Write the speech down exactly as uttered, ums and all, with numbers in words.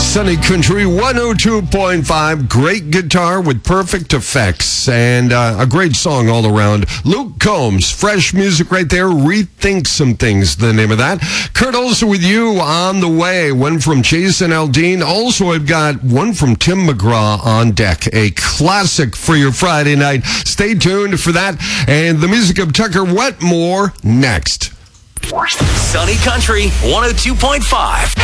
Sunny Country one oh two point five. Great guitar with perfect effects and uh, a great song all around. Luke Combs, fresh music right there. Rethink Some Things, the name of that. Kurt Olson with you on the way. One from Jason Aldean. Also, I've got one from Tim McGraw on deck. A classic for your Friday night. Stay tuned for that. And the music of Tucker Wetmore next. Sunny Country one oh two point five.